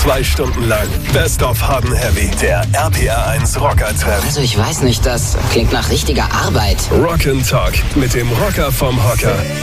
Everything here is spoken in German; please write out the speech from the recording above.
2 Stunden lang Best of Hard & Heavy, der RPR1 Rocker-Treff. Also ich weiß nicht, das klingt nach richtiger Arbeit. Rock & Talk mit dem Rocker vom Hocker.